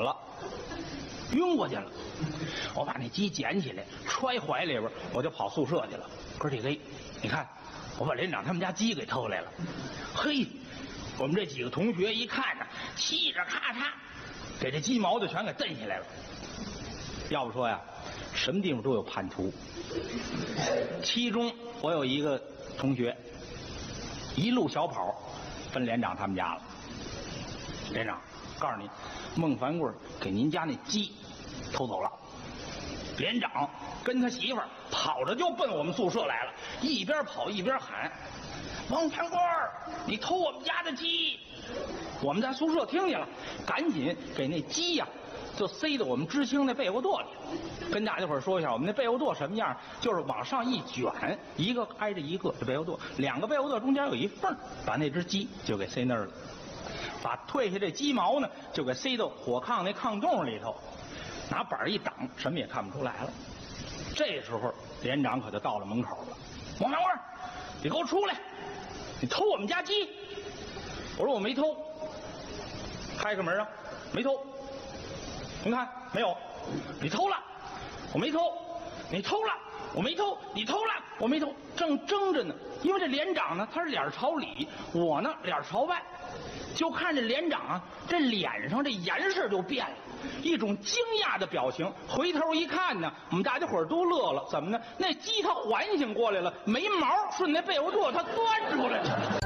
了，晕过去了。我把那鸡捡起来，揣怀里边，我就跑宿舍去了。哥几个，你看，我把连长他们家鸡给偷来了。嘿，我们这几个同学一看呢，气着咔嚓，给这鸡毛就全给蹬下来了。要不说呀，什么地方都有叛徒。其中我有一个同学，一路小跑奔连长他们家了。连长，告诉你，孟凡贵给您家那鸡偷走了。连长跟他媳妇儿跑着就奔我们宿舍来了，一边跑一边喊：“孟凡贵，你偷我们家的鸡！”我们在宿舍听见了，赶紧给那鸡呀就塞到我们知青那被窝垛里。跟大家伙说一下，我们那被窝垛什么样，就是往上一卷，一个挨着一个，这被窝垛两个被窝垛中间有一缝，把那只鸡就给塞那儿了。把退下这鸡毛呢，就给塞到火炕那炕洞里头，拿板一挡，什么也看不出来了。这时候连长可就到了门口了。王凡贵，你给我出来！你偷我们家鸡！我说我没偷。开个门啊，没偷。您看没有？你偷了，我没偷。你偷了，我没偷。你偷了，我没偷。正争着呢，因为这连长呢，他是脸朝里，我呢脸朝外。就看这连长啊，这脸上这颜色就变了，一种惊讶的表情。回头一看呢，我们大家伙都乐了。怎么呢？那鸡它缓醒过来了，没毛顺那被窝垛它钻出来了。